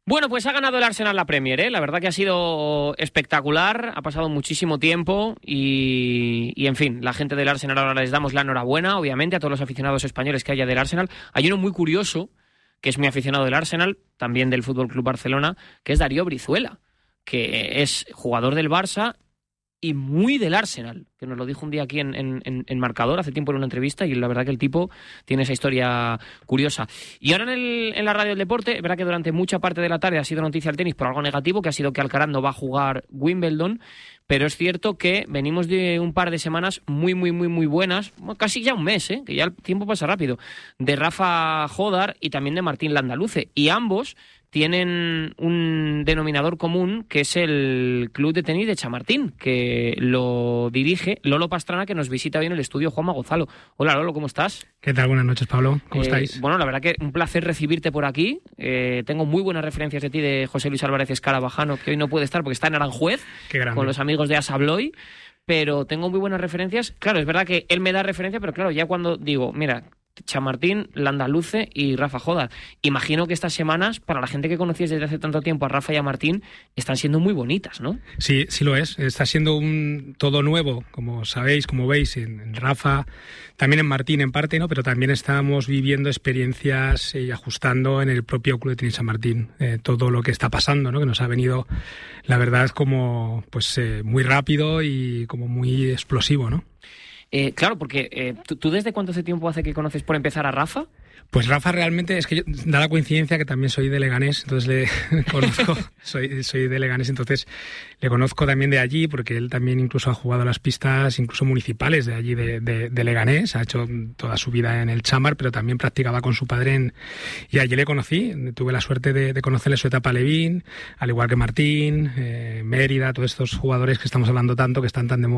Bueno, pues ha ganado el Arsenal la Premier, ¿eh? La verdad que ha sido espectacular, ha pasado muchísimo tiempo y en fin, la gente del Arsenal ahora les damos la enhorabuena, obviamente, a todos los aficionados españoles que haya del Arsenal. Hay uno muy curioso, que es muy aficionado del Arsenal, también del Fútbol Club Barcelona, que es Darío Brizuela, que es jugador del Barça y muy del Arsenal, que nos lo dijo un día aquí en Marcador, hace tiempo en una entrevista, y la verdad que el tipo tiene esa historia curiosa. Y ahora en la radio del deporte, es verdad que durante mucha parte de la tarde ha sido noticia el tenis por algo negativo, que ha sido que Alcaraz no va a jugar Wimbledon, pero es cierto que venimos de un par de semanas muy buenas, casi ya un mes, que ya el tiempo pasa rápido, de Rafa Jódar y también de Martín Landaluce, y ambos tienen un denominador común, que es el Club de Tenis de Chamartín, que lo dirige Lolo Pastrana, que nos visita hoy en el estudio, Juanma Gonzalo. Hola, Lolo, ¿cómo estás? ¿Qué tal? Buenas noches, Pablo. ¿Cómo estáis? Bueno, la verdad que un placer recibirte por aquí. Tengo muy buenas referencias de ti, de José Luis Álvarez Escarabajano, que hoy no puede estar porque está en Aranjuez, con los amigos de Asabloy, pero tengo muy buenas referencias. Claro, es verdad que él me da referencia, pero claro, ya cuando digo, mira, Chamartín, Landaluce y Rafa Jódar. Imagino que estas semanas, para la gente que conocíais desde hace tanto tiempo a Rafa y a Martín, están siendo muy bonitas, ¿no? Sí, sí lo es. Está siendo todo nuevo, como sabéis, como veis, en Rafa, también en Martín en parte, ¿no? Pero también estamos viviendo experiencias y ajustando en el propio Club de Tenis San Martín todo lo que está pasando, ¿no? Que nos ha venido, la verdad, como muy rápido y como muy explosivo, ¿no? Claro, porque ¿tú desde cuánto tiempo hace que conoces por empezar a Rafa? Pues Rafa realmente, es que da la coincidencia que también soy de Leganés, entonces le conozco, soy de Leganés, entonces le conozco también de allí, porque él también incluso ha jugado las pistas incluso municipales de allí de Leganés, ha hecho toda su vida en el Chamar, pero también practicaba con su padre y allí le conocí, tuve la suerte de conocerle su etapa Levín, al igual que Martín, Mérida, todos estos jugadores que estamos hablando tanto, que están tan de moda